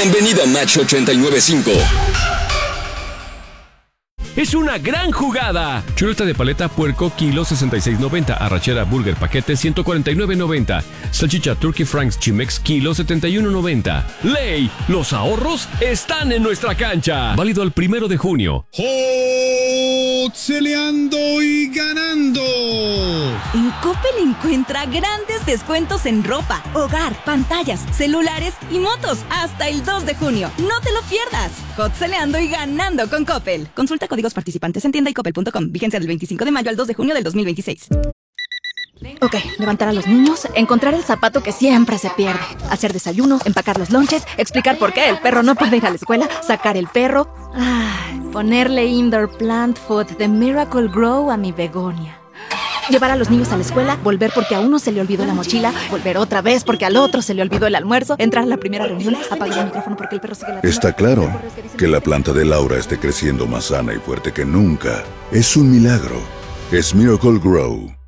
Bienvenido a Match 89.5. Es una gran jugada. Chuleta de paleta puerco, kilo 66.90. Arrachera burger paquete, 149.90. Salchicha Turkey Franks Chimex, kilo 71.90. ¡Ley! Los ahorros están en nuestra cancha. Válido al 1 de junio. ¡Celeando y ganando! En Coppel encuentra grandes descuentos en ropa, hogar, pantallas, celulares y motos hasta el 2 de junio. ¡No te lo pierdas! Hot-celeando y ganando con Coppel. Consulta códigos participantes en tienda y coppel.com. Vigencia del 25 de mayo al 2 de junio del 2026. Ok, levantar a los niños, encontrar el zapato que siempre se pierde, hacer desayuno, empacar los lonches, explicar por qué el perro no puede ir a la escuela, sacar el perro, ponerle indoor plant food de Miracle Grow a mi begonia. Llevar a los niños a la escuela, volver porque a uno se le olvidó la mochila, volver otra vez porque al otro se le olvidó el almuerzo, entrar a la primera reunión, apagar el micrófono porque el perro sigue ladrando. Está claro que la planta de Laura esté creciendo más sana y fuerte que nunca. Es un milagro. Es Miracle Grow.